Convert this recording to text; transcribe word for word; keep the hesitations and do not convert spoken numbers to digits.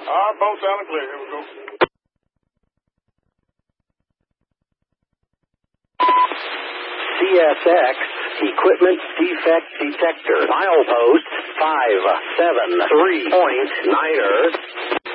Ah, both sound and clear. Here we go. C S X Equipment Defect Detector. Milepost five seven three point niner.